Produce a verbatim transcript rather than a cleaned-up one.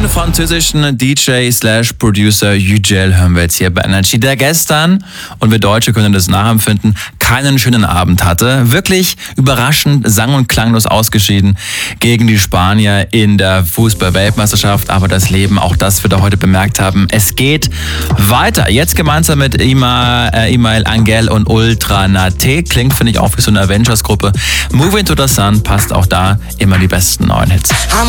französischen D J slash Producer Yücel hören wir jetzt hier bei Energy, der gestern, und wir Deutsche können das nachempfinden, keinen schönen Abend hatte. Wirklich überraschend sang- und klanglos ausgeschieden gegen die Spanier in der Fußball-Weltmeisterschaft. Aber das Leben, auch das wird er heute bemerkt haben, es geht weiter. Jetzt gemeinsam mit Ima, äh, Imael Angel und Ultra Nate. Klingt, finde ich, auch wie so eine Avengers-Gruppe. Moving to the Sun passt auch da immer die besten neuen Hits.